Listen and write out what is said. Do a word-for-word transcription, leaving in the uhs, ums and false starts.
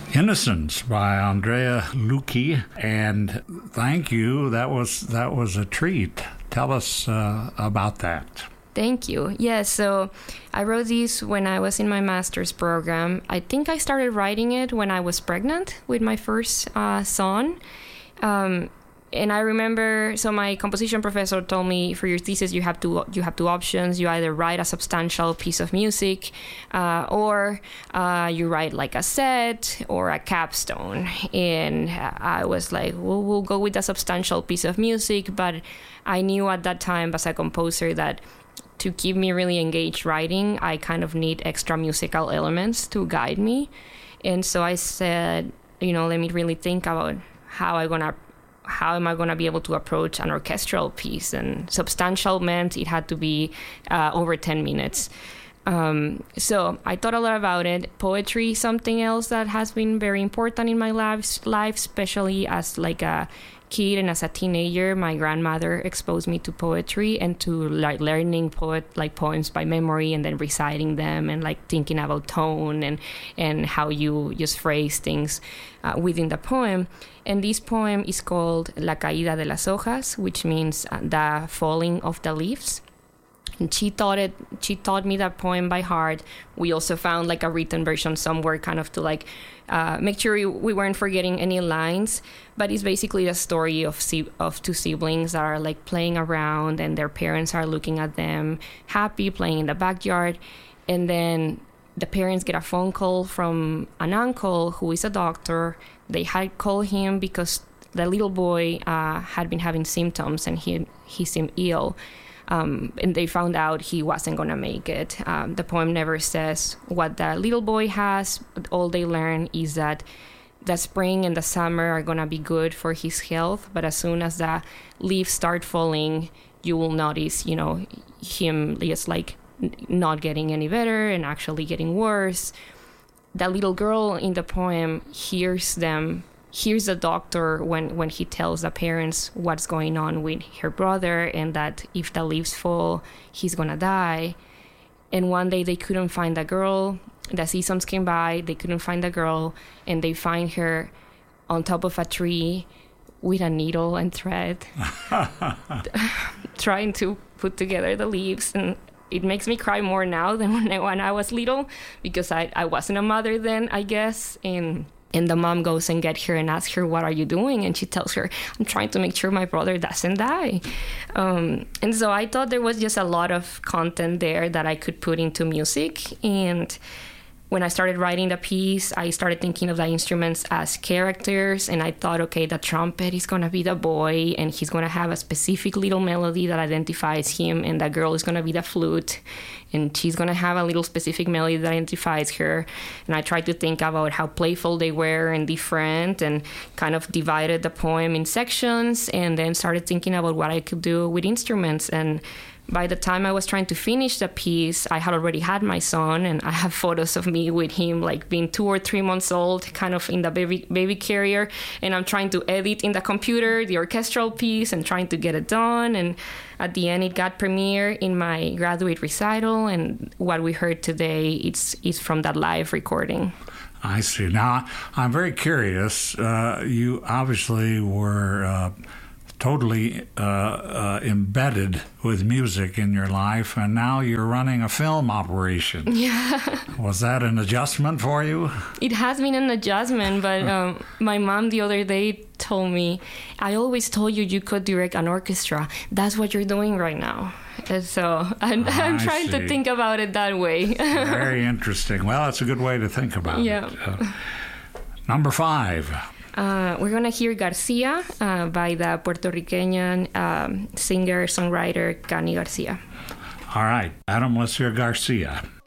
Innocence by Andrea Lucchi, and thank you. That was that was a treat. Tell us uh, about that. Thank you. Yes, so I wrote these when I was in my master's program. I think I started writing it when I was pregnant with my first uh, son. Um, And I remember, so my composition professor told me, for your thesis, you have two you have two options. You either write a substantial piece of music, uh, or uh, you write like a set or a capstone. And I was like, well, we'll go with a substantial piece of music. But I knew at that time, as a composer, that to keep me really engaged writing, I kind of need extra musical elements to guide me. And so I said, you know, let me really think about how I'm gonna how am I going to be able to approach an orchestral piece? And substantial meant it had to be uh, over ten minutes. Um, so I thought a lot about it. Poetry, something else that has been very important in my life, life, especially as like a kid and as a teenager. My grandmother exposed me to poetry and to like learning poet like poems by memory and then reciting them and like thinking about tone and and how you just phrase things uh, within the poem. And this poem is called La Caída de las Hojas, which means uh, the falling of the leaves. And she taught it. She taught me that poem by heart. We also found like a written version somewhere, kind of to like uh, make sure we weren't forgetting any lines. But it's basically the story of of two siblings that are like playing around, and their parents are looking at them, happy, playing in the backyard, and then the parents get a phone call from an uncle who is a doctor. They had called him because the little boy uh, had been having symptoms, and he he seemed ill. Um, and they found out he wasn't going to make it. Um, the poem never says what the little boy has. All they learn is that the spring and the summer are going to be good for his health. But as soon as the leaves start falling, you will notice, you know, him just like not getting any better and actually getting worse. The little girl in the poem hears them here's the doctor when, when he tells the parents what's going on with her brother and that if the leaves fall, he's gonna die. And one day they couldn't find the girl. The seasons came by, they couldn't find the girl, and they find her on top of a tree with a needle and thread, trying to put together the leaves. And it makes me cry more now than when I, when I was little, because I, I wasn't a mother then, I guess. And And the mom goes and gets her and asks her, what are you doing? And she tells her, I'm trying to make sure my brother doesn't die. Um, and so I thought there was just a lot of content there that I could put into music. And when I started writing the piece, I started thinking of the instruments as characters. And I thought, okay, the trumpet is going to be the boy, and he's going to have a specific little melody that identifies him. And the girl is going to be the flute, and she's going to have a little specific melody that identifies her. And I tried to think about how playful they were and different, and kind of divided the poem in sections, and then started thinking about what I could do with instruments. And by the time I was trying to finish the piece, I had already had my son, and I have photos of me with him like being two or three months old, kind of in the baby baby carrier. And I'm trying to edit in the computer the orchestral piece and trying to get it done. And at the end, it got premiered in my graduate recital. And what we heard today, it's, it's from that live recording. I see. Now, I'm very curious. Uh, you obviously were Uh, totally uh, uh, embedded with music in your life, and now you're running a film operation. Yeah. Was that an adjustment for you? It has been an adjustment, but um, my mom the other day told me, I always told you you could direct an orchestra. That's what you're doing right now. And so I'm, oh, I'm trying see. to think about it that way. Very interesting. Well, that's a good way to think about yeah. it. Uh, number five. Uh, we're going to hear Garcia uh, by the Puerto Rican um, singer-songwriter Cani Garcia. All right. Adam, let's hear Garcia.